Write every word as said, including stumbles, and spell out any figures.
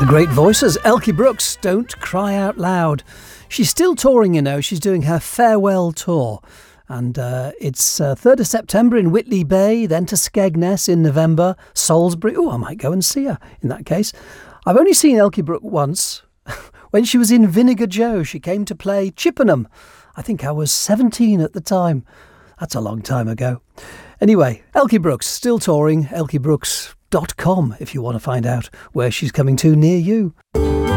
The great voices, Elkie Brooks, Don't Cry Out Loud. She's still touring, you know. She's doing her farewell tour. And uh, it's uh, third of September in Whitley Bay, then to Skegness in November, Salisbury. Oh, I might go and see her in that case. I've only seen Elkie Brooks once. When she was in Vinegar Joe, she came to play Chippenham. I think I was seventeen at the time. That's a long time ago. Anyway, Elkie Brooks, still touring, elkie brooks dot com if you want to find out where she's coming to near you.